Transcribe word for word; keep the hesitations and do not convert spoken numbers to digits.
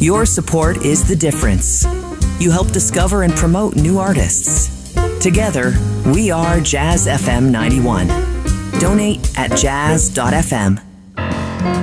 Your support is the difference. You help discover and promote new artists. Together, we are Jazz F M ninety-one. Donate at jazz dot f m.